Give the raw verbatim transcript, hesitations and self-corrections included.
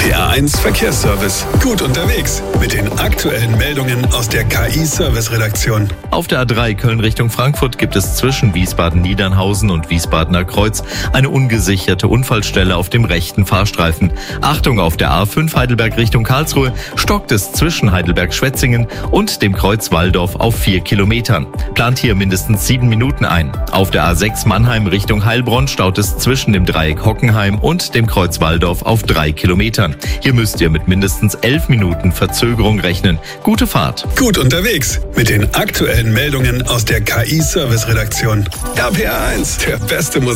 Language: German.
P R eins Verkehrsservice. Gut unterwegs mit den aktuellen Meldungen aus der K I-Service-Redaktion. Auf der A drei Köln Richtung Frankfurt gibt es zwischen Wiesbaden-Niedernhausen und Wiesbadener Kreuz eine ungesicherte Unfallstelle auf dem rechten Fahrstreifen. Achtung, auf der A fünf Heidelberg Richtung Karlsruhe stockt es zwischen Heidelberg-Schwetzingen und dem Kreuz Walldorf auf vier Kilometern. Plant hier mindestens sieben Minuten ein. Auf der A sechs Mannheim Richtung Heilbronn staut es zwischen dem Dreieck Hockenheim und dem Kreuz Walldorf auf drei Kilometern. Hier müsst ihr mit mindestens elf Minuten Verzögerung rechnen. Gute Fahrt. Gut unterwegs mit den aktuellen Meldungen aus der K I-Service-Redaktion. R P R eins, der beste Musik.